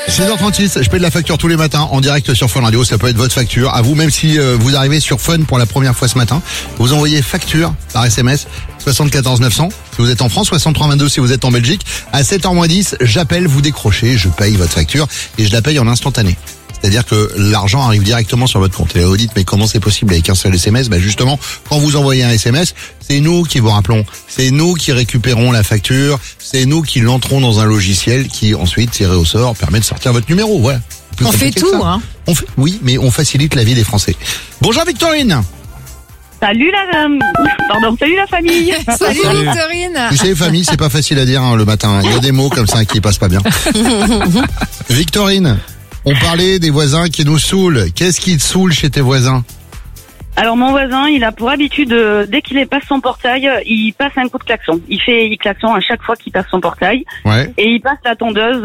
6h36, je paye de la facture tous les matins en direct sur Fun Radio. Ça peut être votre facture. À vous, même si vous arrivez sur Fun pour la première fois ce matin, vous envoyez facture par SMS 74 900 si vous êtes en France, 63 22 si vous êtes en Belgique. À 7h10, j'appelle, vous décrochez, je paye votre facture et je la paye en instantané. C'est-à-dire que l'argent arrive directement sur votre compte. Et vous dites, mais comment c'est possible avec un seul SMS? Justement, quand vous envoyez un SMS, c'est nous qui vous rappelons. C'est nous qui récupérons la facture. C'est nous qui l'entrons dans un logiciel qui ensuite, tiré au sort, permet de sortir votre numéro. Voilà. On fait tout, hein. Oui, mais on facilite la vie des Français. Bonjour Victorine. Salut la famille. Salut Victorine. Tu sais, famille, c'est pas facile à dire le matin. Il y a des mots comme ça qui passent pas bien. Victorine. On parlait des voisins qui nous saoulent. Qu'est-ce qui te saoule chez tes voisins? Alors mon voisin, il a pour habitude, dès qu'il passe son portail, il passe un coup de klaxon. Il klaxon à chaque fois qu'il passe son portail. Ouais. Et il passe la tondeuse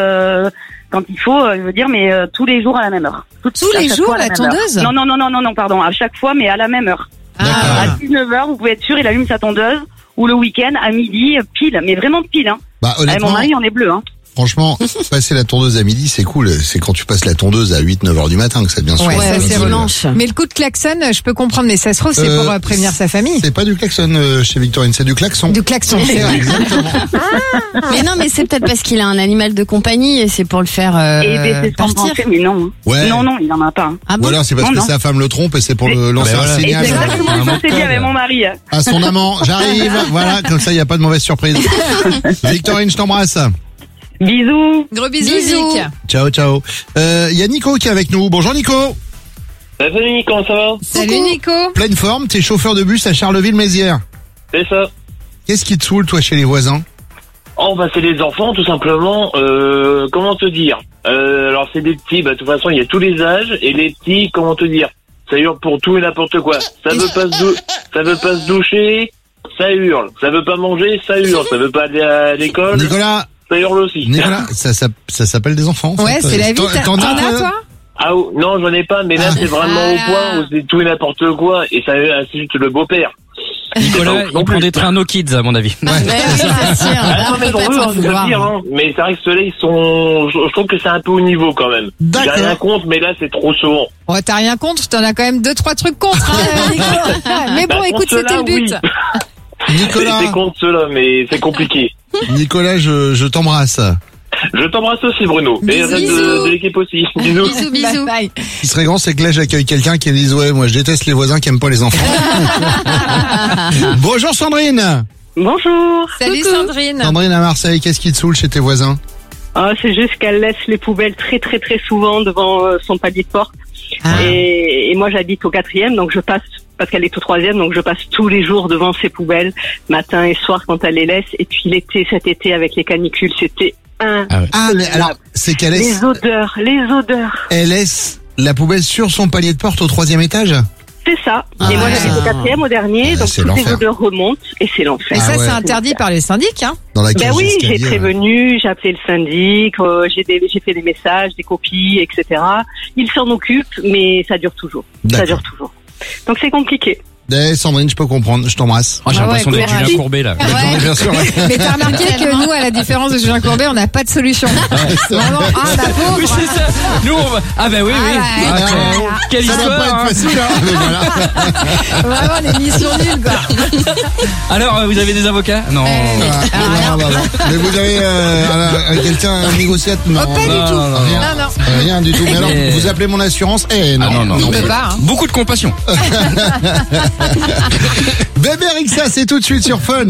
quand il faut, je veux dire, mais tous les jours à la même heure. Tous les jours la tondeuse? Non, pardon, à chaque fois, mais à la même heure. À 19h, vous pouvez être sûr, il allume sa tondeuse. Ou le week-end, à midi, pile, mais vraiment pile, hein. Honnêtement, mon mari en est bleu, hein. Franchement, passer la tondeuse à midi, c'est cool. C'est quand tu passes la tondeuse à 8-9 heures du matin que ça devient souvent. Ouais, ça c'est dimanche. Mais le coup de klaxon, je peux comprendre, mais ça se trouve, c'est pour prévenir sa famille. C'est pas du klaxon chez Victorine, c'est du klaxon. Du klaxon, c'est vrai. Exactement. Mais non, mais c'est peut-être parce qu'il a un animal de compagnie et c'est pour le faire partir. Mais non. Ouais. Non, il en a pas. Hein. Ah bon? Ou alors c'est parce que sa femme le trompe et c'est pour lancer un signal. C'est exactement ça, c'est dit avec mon mari. À son amant, j'arrive. Voilà, comme ça, il n'y a pas de mauvaise surprise. Victorine, je t'embrasse. Bisous. Gros bisous. Ciao. Il y a Nico qui est avec nous. Bonjour Nico. Salut Nico, comment ça va? Salut Nico. Pleine forme, t'es chauffeur de bus à Charleville-Mézières. C'est ça. Qu'est-ce qui te saoule toi chez les voisins? C'est les enfants tout simplement. Comment te dire? Alors c'est des petits, de toute façon il y a tous les âges et les petits, comment te dire? Ça hurle pour tout et n'importe quoi. Ça veut pas se doucher, ça hurle. Ça veut pas manger, ça hurle. Ça veut pas aller à l'école. Nicolas. Ça hurle aussi. Nicolas, ça s'appelle des enfants. Ouais, c'est la vie. T'en as toi? Ah non, j'en ai pas, mais là c'est vraiment au point où c'est tout et n'importe quoi et ça c'est juste le beau-père. Nicolas, il prend des trains No Kids à mon avis. Ouais. C'est sûr. Mais c'est vrai que ceux-là ils sont, je trouve que c'est un peu au niveau quand même. D'accord. J'ai rien contre, mais là c'est trop souvent. Ouais, t'as rien contre, t'en as quand même 2-3 trucs contre, hein, Nico. Mais bon, écoute, c'était le but. Oui. Nicolas. C'est contre ceux-là, mais c'est compliqué. Nicolas, je t'embrasse. Je t'embrasse aussi, Bruno. Et le reste de l'équipe aussi. Bisous. Bisous. Bye. Ce qui serait grand, c'est que là, j'accueille quelqu'un qui dise, ouais, moi, je déteste les voisins qui aiment pas les enfants. Bonjour Sandrine. Bonjour. Salut Sandrine. Sandrine à Marseille, qu'est-ce qui te saoule chez tes voisins? C'est juste qu'elle laisse les poubelles très souvent devant son palier de porte. Et moi j'habite au 4e, donc je passe, parce qu'elle est au 3e, donc je passe tous les jours devant ses poubelles, matin et soir quand elle les laisse. Et puis cet été avec les canicules, c'était mais alors, c'est qu'elle laisse... Les odeurs. Elle laisse la poubelle sur son palier de porte au 3e étage? C'est ça. Et moi j'habite au 4e, au dernier, donc toutes les odeurs remontent et c'est l'enfer. Et ça, c'est interdit par les syndics, hein. Dans la cage Oui, j'ai d'escalier, prévenu, j'ai appelé le syndic, j'ai fait des messages, des copies, etc. Il s'en occupe, mais ça dure toujours. Donc c'est compliqué. Sandrine, je peux comprendre, je t'embrasse. J'ai l'impression d'être courage. Julien Courbet là. Ouais. Bien sûr. Mais t'as remarqué que nous, à la différence de Julien Courbet, on n'a pas de solution. Vraiment, la pauvre. Oui, c'est ça. Nous, on va... Ah bah oui. Quelle Ça va histoire, pas être hein. facile, hein, mais voilà. Vraiment, des missions nulles, quoi. Alors, vous avez des avocats? Non. Non. Mais vous avez quelqu'un négocié? Non. Pas du tout. Non. Rien du tout. Mais alors, vous appelez mon assurance? Non. Non. On peut pas, hein. Beaucoup de compassion. Bébé Rixa, c'est tout de suite sur Fun.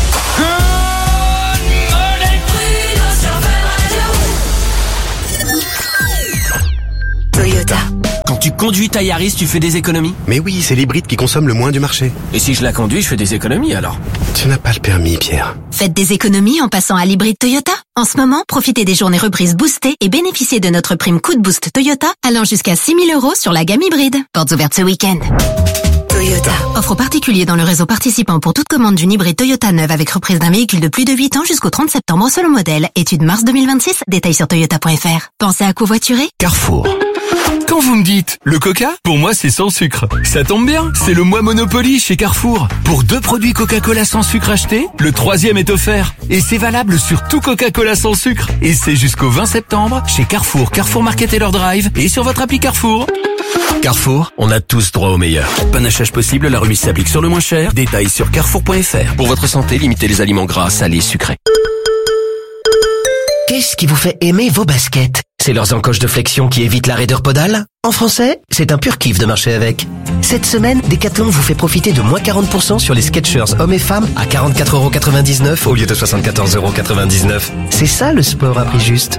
Toyota. Quand tu conduis ta Yaris, tu fais des économies? Mais oui, c'est l'hybride qui consomme le moins du marché. Et si je la conduis, je fais des économies alors? Tu n'as pas le permis, Pierre. Faites des économies en passant à l'hybride Toyota. En ce moment, profitez des journées reprises boostées et bénéficiez de notre prime coup de boost Toyota allant jusqu'à 6 000 € sur la gamme hybride. Portes ouvertes ce week-end. Toyota. Offre particulier dans le réseau participant pour toute commande d'une hybride Toyota neuve avec reprise d'un véhicule de plus de 8 ans jusqu'au 30 septembre selon modèle. Étude mars 2026. Détails sur toyota.fr. Pensez à covoiturer? Carrefour. Quand vous me dites le Coca, pour moi c'est sans sucre. Ça tombe bien, c'est le mois Monopoly chez Carrefour. Pour 2 produits Coca-Cola sans sucre achetés, le 3e est offert. Et c'est valable sur tout Coca-Cola sans sucre. Et c'est jusqu'au 20 septembre chez Carrefour, Carrefour Market et leur Drive et sur votre appli Carrefour. Carrefour, on a tous droit au meilleur. Panachage possible, la remise s'applique sur le moins cher. Détails sur carrefour.fr. Pour votre santé, limitez les aliments gras, salés, sucrés. Qu'est-ce qui vous fait aimer vos baskets? C'est leurs encoches de flexion qui évitent la raideur podale? En français, c'est un pur kiff de marcher avec. Cette semaine, Decathlon vous fait profiter de moins 40% sur les Skechers hommes et femmes à 44,99€ au lieu de 74,99€. C'est ça le sport à prix juste.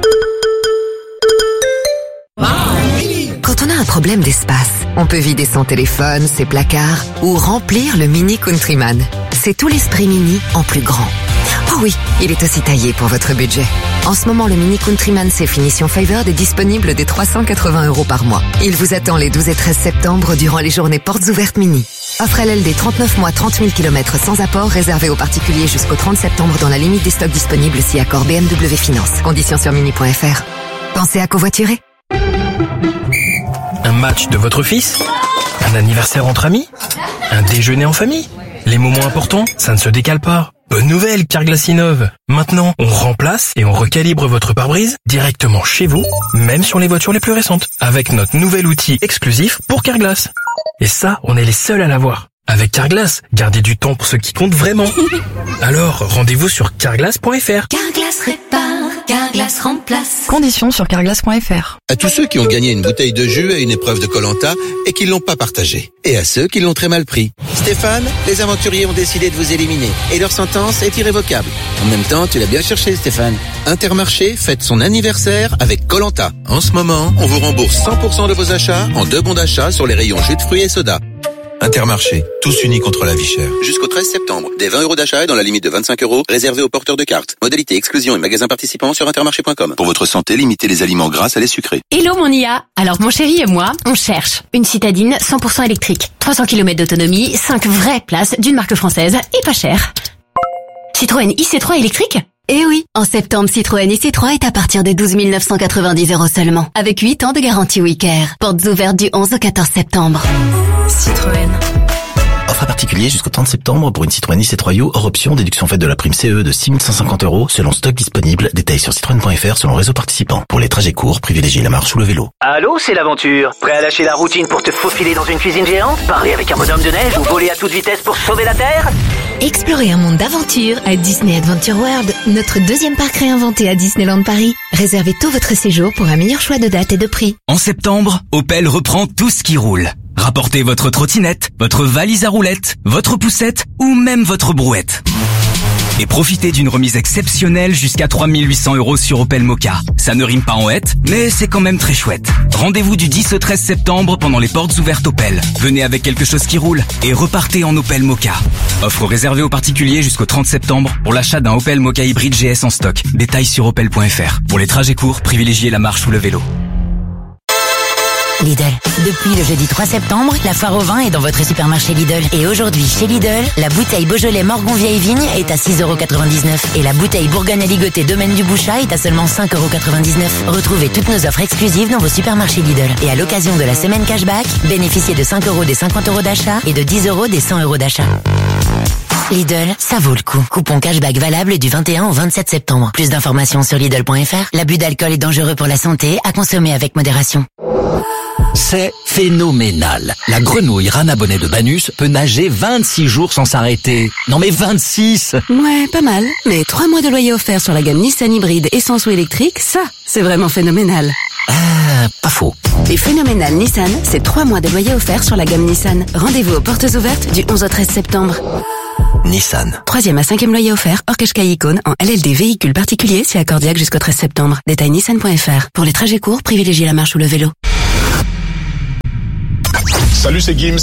Quand on a un problème d'espace, on peut vider son téléphone, ses placards ou remplir le Mini Countryman. C'est tout l'esprit Mini en plus grand. Oh oui, il est aussi taillé pour votre budget. En ce moment, le Mini Countryman Safe Finition Favored est disponible dès 380€ par mois. Il vous attend les 12 et 13 septembre durant les journées portes ouvertes Mini. Offre LLD 39 mois, 30 000 km sans apport, réservé aux particuliers jusqu'au 30 septembre dans la limite des stocks disponibles si accord BMW Finance. Conditions sur mini.fr. Pensez à covoiturer. Un match de votre fils? Un anniversaire entre amis? Un déjeuner en famille? Les moments importants, ça ne se décale pas. Bonne nouvelle, Carglass innove. Maintenant, on remplace et on recalibre votre pare-brise directement chez vous, même sur les voitures les plus récentes, avec notre nouvel outil exclusif pour Carglass. Et ça, on est les seuls à l'avoir. Avec Carglass, gardez du temps pour ce qui compte vraiment. Alors, rendez-vous sur carglass.fr. Carglass répare, Carglass remplace. Conditions sur carglass.fr. À tous ceux qui ont gagné une bouteille de jus à une épreuve de Koh-Lanta et qui l'ont pas partagée. Et à ceux qui l'ont très mal pris. Stéphane, les aventuriers ont décidé de vous éliminer. Et leur sentence est irrévocable. En même temps, tu l'as bien cherché, Stéphane. Intermarché fête son anniversaire avec Koh-Lanta. En ce moment, on vous rembourse 100% de vos achats en 2 bons d'achat sur les rayons jus de fruits et soda. Intermarché, tous unis contre la vie chère. Jusqu'au 13 septembre, des 20€ d'achat et dans la limite de 25€, réservés aux porteurs de cartes. Modalité exclusion et magasins participants sur intermarché.com. Pour votre santé, limitez les aliments gras, salés, sucrés. Hello mon IA. Alors mon chéri et moi, on cherche une citadine 100% électrique. 300 km d'autonomie, 5 vraies places d'une marque française et pas cher. Citroën IC3 électrique? Eh oui, en septembre, Citroën IC3 est à partir de 12 990€ seulement, avec 8 ans de garantie WeCare. Portes ouvertes du 11 au 14 septembre. Citroën. Offre à particulier jusqu'au 30 septembre pour une Citroën IC3 hors option, déduction faite de la prime CE de 6 150€ selon stock disponible. Détails sur citroën.fr selon réseau participant. Pour les trajets courts, privilégiez la marche ou le vélo. Allô, c'est l'aventure. Prêt à lâcher la routine pour te faufiler dans une cuisine géante? Parler avec un bonhomme de neige ou voler à toute vitesse pour sauver la Terre? Explorez un monde d'aventure à Disney Adventure World, notre 2e parc réinventé à Disneyland Paris. Réservez tout votre séjour pour un meilleur choix de date et de prix. En septembre, Opel reprend tout ce qui roule. Rapportez votre trottinette, votre valise à roulettes, votre poussette ou même votre brouette. Et profitez d'une remise exceptionnelle jusqu'à 3 800€ sur Opel Mokka. Ça ne rime pas en hête, mais c'est quand même très chouette. Rendez-vous du 10 au 13 septembre pendant les portes ouvertes Opel. Venez avec quelque chose qui roule et repartez en Opel Mokka. Offre réservée aux particuliers jusqu'au 30 septembre pour l'achat d'un Opel Mokka hybride GS en stock. Détails sur opel.fr. Pour les trajets courts, privilégiez la marche ou le vélo. Lidl. Depuis le jeudi 3 septembre, la foire au vin est dans votre supermarché Lidl. Et aujourd'hui, chez Lidl, la bouteille Beaujolais Morgon Vieille Vigne est à 6,99€. Et la bouteille Bourgogne Aligoté Domaine du Bouchat est à seulement 5,99€. Retrouvez toutes nos offres exclusives dans vos supermarchés Lidl. Et à l'occasion de la semaine cashback, bénéficiez de 5€ des 50€ d'achat et de 10€ des 100€ d'achat. Lidl, ça vaut le coup. Coupon cashback valable du 21 au 27 septembre. Plus d'informations sur Lidl.fr. L'abus d'alcool est dangereux pour la santé, à consommer avec modération. C'est phénoménal. La grenouille rana bonnet de Banus peut nager 26 jours sans s'arrêter. Non mais 26! Ouais, pas mal. Mais 3 mois de loyer offert sur la gamme Nissan hybride essence ou électrique, ça, c'est vraiment phénoménal. Pas faux. Et phénoménal Nissan, c'est 3 mois de loyer offert sur la gamme Nissan. Rendez-vous aux portes ouvertes du 11 au 13 septembre. Nissan. 3e à 5e loyer offert, hors Qashqai Icône, en LLD véhicule particulier, c'est accordiaque jusqu'au 13 septembre. Détail nissan.fr. Pour les trajets courts, privilégiez la marche ou le vélo. Salut, c'est Gims.